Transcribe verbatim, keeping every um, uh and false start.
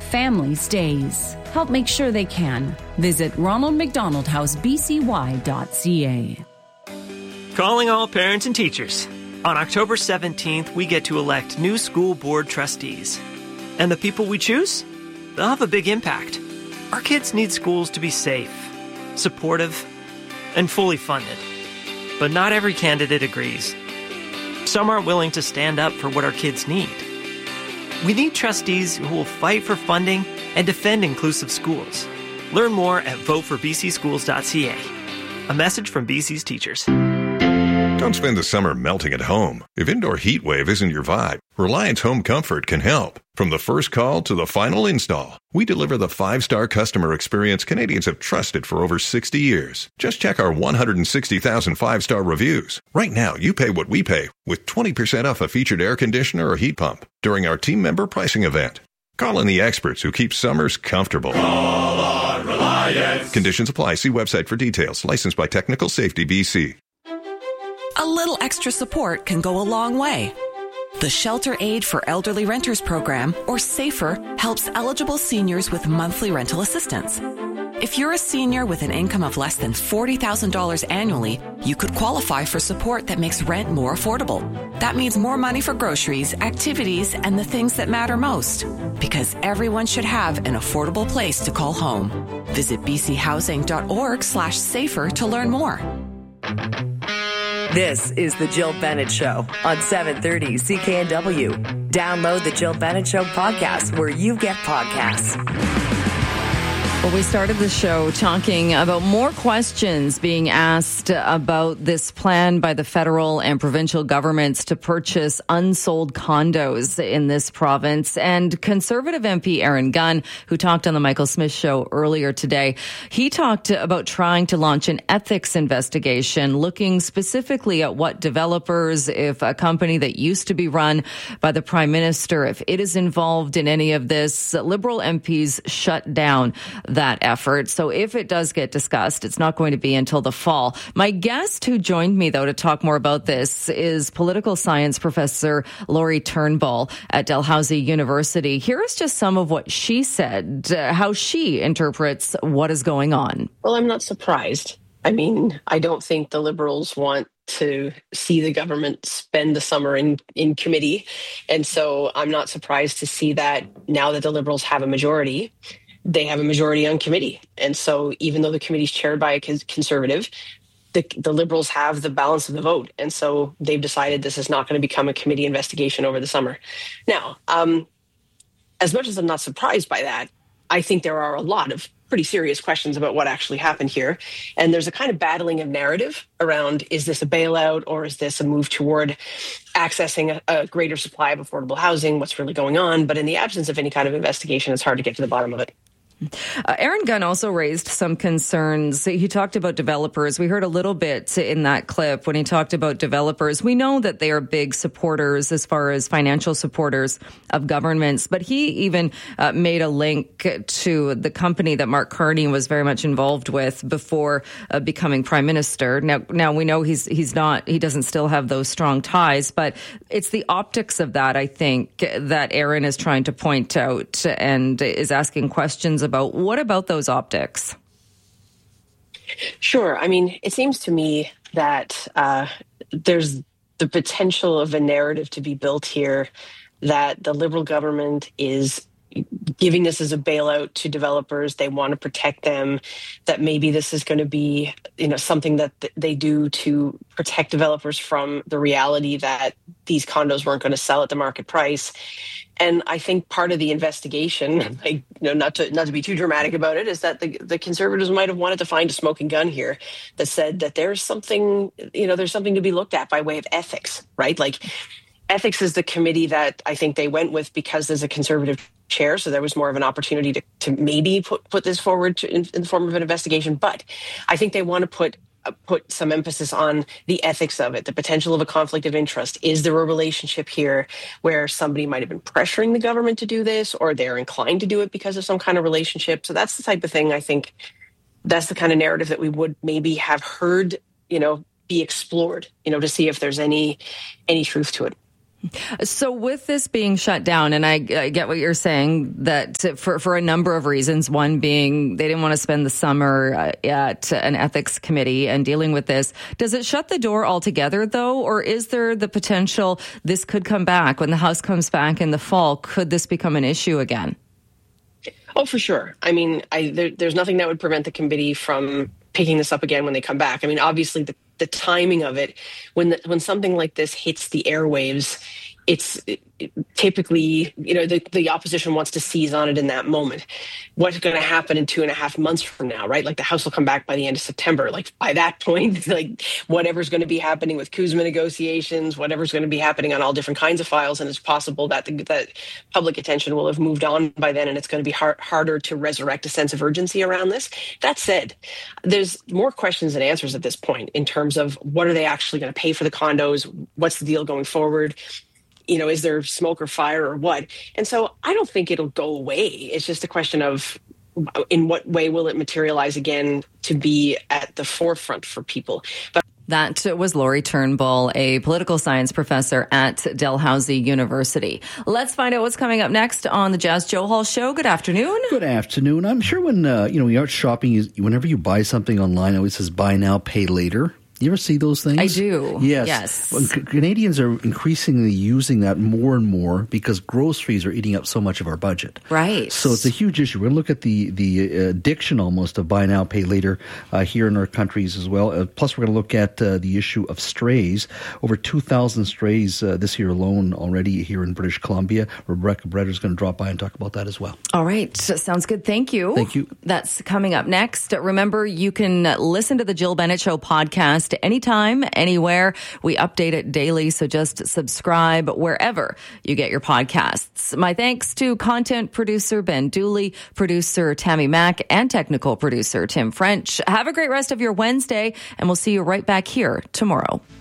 families' days. Help make sure they can. Visit ronald mcdonald house b c y dot c a. Calling all parents and teachers. On October seventeenth, we get to elect new school board trustees. And the people we choose? They'll have a big impact. Our kids need schools to be safe, supportive, and fully funded. But not every candidate agrees. Some aren't willing to stand up for what our kids need. We need trustees who will fight for funding and defend inclusive schools. Learn more at vote for b c schools dot c a. A message from B C's teachers. Don't spend the summer melting at home. If indoor heat wave isn't your vibe, Reliance Home Comfort can help. From the first call to the final install, we deliver the five-star customer experience Canadians have trusted for over sixty years. Just check our one hundred sixty thousand five-star reviews. Right now, you pay what we pay with twenty percent off a featured air conditioner or heat pump during our team member pricing event. Call in the experts who keep summers comfortable. Call on Reliance. Conditions apply. See website for details. Licensed by Technical Safety B C. A little extra support can go a long way. The Shelter Aid for Elderly Renters program, or SAFER, helps eligible seniors with monthly rental assistance. If you're a senior with an income of less than forty thousand dollars annually, you could qualify for support that makes rent more affordable. That means more money for groceries, activities, and the things that matter most. Because everyone should have an affordable place to call home. Visit bchousing.org slash safer to learn more. This is The Jill Bennett Show on seven thirty C K N W. Download The Jill Bennett Show podcast where you get podcasts. Well, we started the show talking about more questions being asked about this plan by the federal and provincial governments to purchase unsold condos in this province. And Conservative M P Aaron Gunn, who talked on the Michael Smith Show earlier today, he talked about trying to launch an ethics investigation looking specifically at what developers, if a company that used to be run by the Prime Minister, if it is involved in any of this. Liberal M Ps shut down that effort. So if it does get discussed, it's not going to be until the fall. My guest who joined me, though, to talk more about this is political science professor Laurie Turnbull at Dalhousie University. Here is just some of what she said, uh, how she interprets what is going on. Well, I'm not surprised. I mean, I don't think the Liberals want to see the government spend the summer in, in committee. And so I'm not surprised to see that now that the Liberals have a majority, they have a majority on committee. And so even though the committee is chaired by a Conservative, the, the Liberals have the balance of the vote. And so they've decided this is not going to become a committee investigation over the summer. Now, um, as much as I'm not surprised by that, I think there are a lot of pretty serious questions about what actually happened here. And there's a kind of battling of narrative around, is this a bailout or is this a move toward accessing a, a greater supply of affordable housing? What's really going on? But in the absence of any kind of investigation, it's hard to get to the bottom of it. Uh, Aaron Gunn also raised some concerns. He talked about developers. We heard a little bit in that clip when he talked about developers. We know that they are big supporters as far as financial supporters of governments, but he even uh, made a link to the company that Mark Carney was very much involved with before uh, becoming prime minister. Now, now we know he's he's not, he doesn't still have those strong ties, but it's the optics of that, I think, that Aaron is trying to point out and is asking questions about. About what about those optics? Sure. I mean, it seems to me that uh, there's the potential of a narrative to be built here that the Liberal government is giving this as a bailout to developers. They want to protect them, that maybe this is going to be, you know, something that th- they do to protect developers from the reality that these condos weren't going to sell at the market price. And I think part of the investigation, like, you know, not to not to be too dramatic about it, is that the, the Conservatives might have wanted to find a smoking gun here that said that there's something, you know, there's something to be looked at by way of ethics, right? Like, ethics is the committee that I think they went with because there's a Conservative chair, so there was more of an opportunity to, to maybe put, put this forward to, in, in the form of an investigation. But I think they want to put uh, put some emphasis on the ethics of it, the potential of a conflict of interest. Is there a relationship here where somebody might have been pressuring the government to do this, or they're inclined to do it because of some kind of relationship? So that's the type of thing I think, that's the kind of narrative that we would maybe have heard, you know, be explored, you know, to see if there's any any truth to it. So with this being shut down, and I, I get what you're saying, that for, for a number of reasons, one being they didn't want to spend the summer uh, at an ethics committee and dealing with this. Does it shut the door altogether, though, or is there the potential this could come back when the House comes back in the fall? Could this become an issue again? Oh, for sure. I mean, I, there, there's nothing that would prevent the committee from picking this up again when they come back. I mean, obviously, the, the timing of it, when the, when something like this hits the airwaves, it's it, typically, you know, the, the opposition wants to seize on it in that moment. What's going to happen in two and a half months from now, right? Like the House will come back by the end of September. Like by that point, like whatever's going to be happening with CUSMA negotiations, whatever's going to be happening on all different kinds of files. And it's possible that the, that public attention will have moved on by then, and it's going to be hard, harder to resurrect a sense of urgency around this. That said, there's more questions than answers at this point in terms of what are they actually going to pay for the condos? What's the deal going forward? You know, is there smoke or fire or what? And so I don't think it'll go away. It's just a question of in what way will it materialize again to be at the forefront for people. But that was Lori Turnbull, a political science professor at Dalhousie University. Let's find out what's coming up next on the Jazz Joe Hall Show. Good afternoon. Good afternoon. I'm sure when uh, you know when you're out shopping, you, whenever you buy something online, it always says buy now, pay later. You ever see those things? I do. Yes. Yes. Well, C- Canadians are increasingly using that more and more because groceries are eating up so much of our budget. Right. So it's a huge issue. We're going to look at the, the addiction almost of buy now, pay later uh, here in our countries as well. Uh, plus, we're going to look at uh, the issue of strays. Over two thousand strays uh, this year alone already here in British Columbia. Rebecca Breder is going to drop by and talk about that as well. All right. Sounds good. Thank you. Thank you. That's coming up next. Remember, you can listen to the Jill Bennett Show podcast anytime, anywhere. We update it daily, so just subscribe wherever you get your podcasts. My thanks to content producer Ben Dooley, producer Tammy Mack, and technical producer Tim French. Have a great rest of your Wednesday, and we'll see you right back here tomorrow.